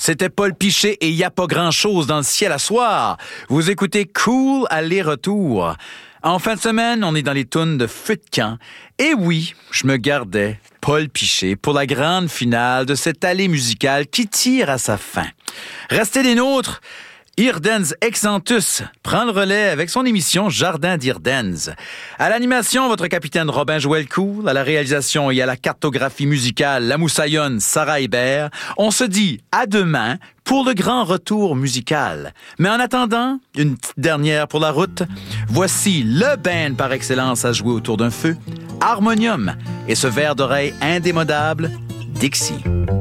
C'était Paul Piché et y a pas grand-chose dans le ciel à soir. Vous écoutez Cool aller-retour. En fin de semaine, on est dans les tunes de feu de camp. Et oui, je me gardais Paul Piché pour la grande finale de cette allée musicale qui tire à sa fin. Restez les nôtres. Irdens Exantus prend le relais avec son émission Jardin d'Irdens. À l'animation, votre capitaine Robin Joël Cool, à la réalisation et à la cartographie musicale, la moussaillonne Sarah Hébert. On se dit à demain pour le grand retour musical. Mais en attendant, une petite dernière pour la route. Voici le band par excellence à jouer autour d'un feu, Harmonium, et ce verre d'oreille indémodable, Dixie.